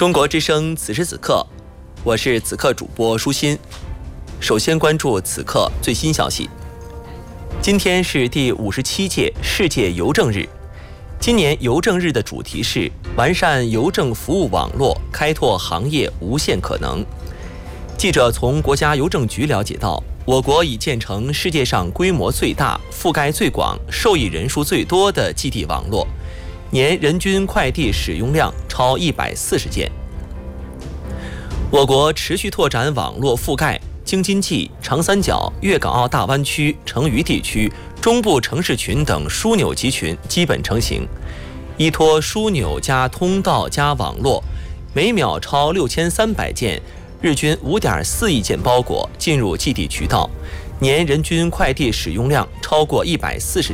中国之声此时此刻，我是此刻主播舒心。首先关注此刻最新消息。今天是第57届世界邮政日。今年邮政日的主题是完善邮政服务网络，开拓行业无限可能。记者从国家邮政局了解到，我国已建成世界上规模最大、覆盖最广、受益人数最多的寄递网络，年人均快递使用量超140件。我国持续拓展网络覆盖，京津冀、长三角、粤港澳大湾区、成渝地区、中部城市群等枢纽集群基本成型。依托枢纽加通道加网络，每秒超6300件，日均5.4亿件包裹进入寄递渠道，年人均快递使用量超过140